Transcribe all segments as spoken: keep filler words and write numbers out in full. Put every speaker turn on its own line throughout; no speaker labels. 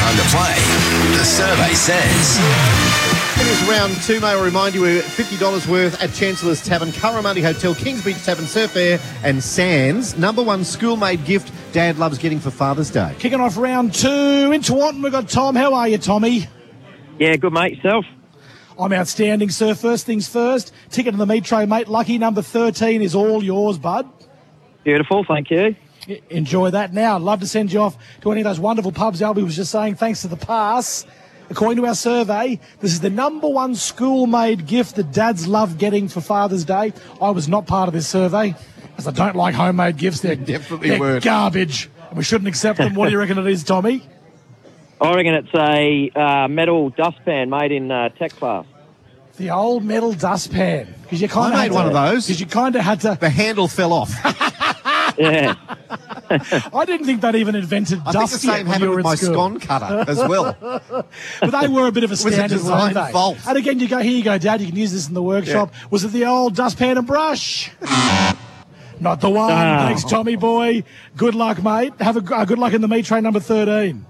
time to play. The survey says...
It is round two, may I remind you, we're fifty dollars worth at Chancellor's Tavern, Currimundi Hotel, Kings Beach Tavern, Surf Air and Sands. Number one school-made gift Dad loves getting for Father's Day.
Kicking off round two in Taunton, we've got Tom. How are you, Tommy?
Yeah, good, mate. Yourself?
I'm outstanding, sir. First things first, ticket to the meat tray, mate. Lucky number thirteen is all yours, bud.
Beautiful, thank you.
Enjoy that. Now, I'd love to send you off to any of those wonderful pubs Albie was just saying, thanks to the pass. According to our survey, this is the number one school-made gift that dads love getting for Father's Day. I was not part of this survey, because I don't like homemade gifts. They're,
definitely
they're
weren't.
Garbage, and we shouldn't accept them. What do you reckon it is, Tommy?
I reckon it's a uh, metal dustpan made in uh, tech class.
The old metal dustpan. Because you kind
I made one of those.
Because you kind of had to...
The handle fell off.
Yeah.
I didn't think they'd even invented
I
dust
think the same
yet when you
happened
were
with
in
my
school.
scone cutter as well.
But they were a bit of a
was a
standard,
design
weren't they?
fault.
And again, you go, here you go, Dad, you can use this in the workshop.
Yeah.
Was it the old dustpan and brush? Not the one.
Oh.
Thanks, Tommy boy. Good luck, mate. Have a uh, good luck in the meat tray number thirteen.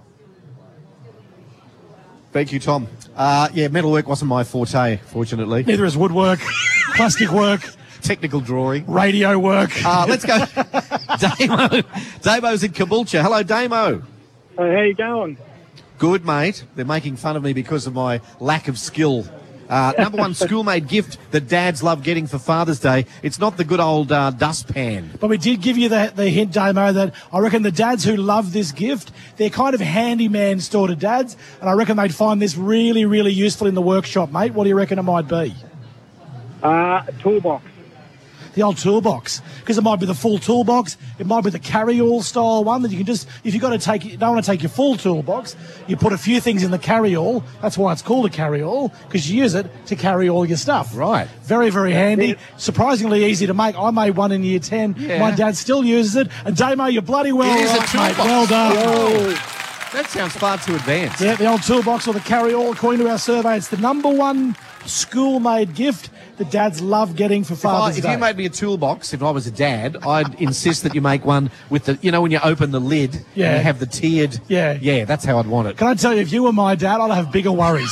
Thank you, Tom. Uh, yeah, metalwork wasn't my forte, fortunately.
Neither is woodwork, plastic work,
Technical drawing.
radio work.
Uh, let's go. Damo. Damo's in Caboolture. Hello, Damo.
Hey, how you going?
Good, mate. They're making fun of me because of my lack of skill. Uh, number one school-made gift that dads love getting for Father's Day. It's not the good old uh, dustpan.
But we did give you the, the hint, Damo, that I reckon the dads who love this gift, they're kind of handyman store to dads, and I reckon they'd find this really, really useful in the workshop, mate. What do you reckon it might be?
Uh, toolbox.
The old toolbox, because it might be the full toolbox, it might be the carry-all style one that you can just, if you've got to take, you don't want to take your full toolbox, you put a few things in the carry-all. That's why it's called a carry-all, because you use it to carry all your stuff.
Right.
Very, very handy. Surprisingly easy to make. I made one in year ten.
Yeah.
My dad still uses it. And Damo, you're bloody well
It is a
right, mate.
toolbox.
Well done.
That sounds far too advanced.
Yeah, the old toolbox or the carry-all, according to our survey, it's the number one school-made gift that dads love getting for
If, I,
Father's
if
Day.
you made me a toolbox, if I was a dad, I'd insist that you make one with the, you know, when you open the lid,
Yeah.
and you have the tiered.
Yeah.
Yeah, that's how I'd want it.
Can I tell you, if you were my dad, I'd have bigger worries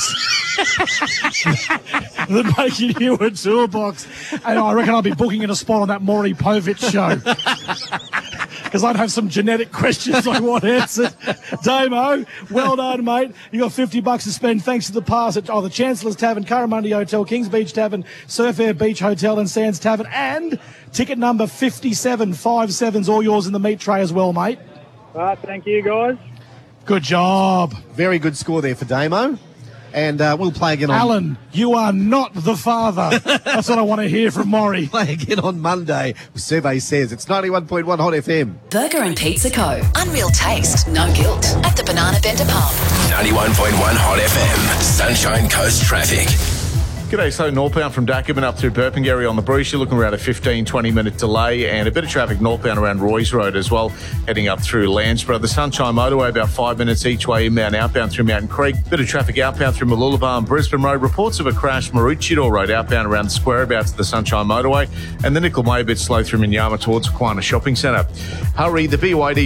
than making you a toolbox. And I reckon I'd be booking in a spot on that Maury Povich show. Because I'd have some genetic questions I want answered. Damo, well done, mate. You got fifty bucks to spend thanks to the pass at oh, the Chancellor's Tavern, Currimundi Hotel, Kings Beach Tavern, Surf Air Beach Hotel and Sands Tavern, and ticket number fifty-seven fifty-seven's all yours in the meat tray as well, mate.
All right, thank you, guys.
Good job.
Very good score there for Damo. And uh, we'll play again on...
Alan, you are not the father. That's what I want to hear from Maury.
Play again on Monday. Survey says it's ninety-one point one Hot F M.
Burger and Pizza Co. Unreal taste, no guilt. At the Banana Bender Pub.
ninety-one point one Hot F M. Sunshine Coast traffic.
G'day, so northbound from Dackerman up through Burpengary on the Bruce, you're looking around a fifteen, twenty minute delay, and a bit of traffic northbound around Roy's Road as well, heading up through Landsborough. The Sunshine Motorway about five minutes each way inbound, outbound through Mountain Creek. Bit of traffic outbound through Mooloolaba and Brisbane Road. Reports of a crash Maroochydore Road outbound around the square about to the Sunshine Motorway, and the Nickel Way a bit slow through Minyama towards Quina Shopping Centre. Hurry, the B Y D